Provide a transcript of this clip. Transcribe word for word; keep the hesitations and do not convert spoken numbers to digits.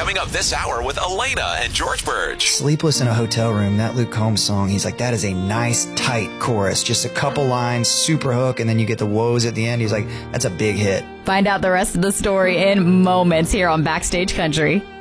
coming up this hour with Elena and George Burge. Sleepless in a Hotel Room, that Luke Combs song, he's like, that is a nice, tight chorus. Just a couple lines, super hook, and then you get the woes at the end. He's like, that's a big hit. Find out the rest of the story in moments here on Backstage Country.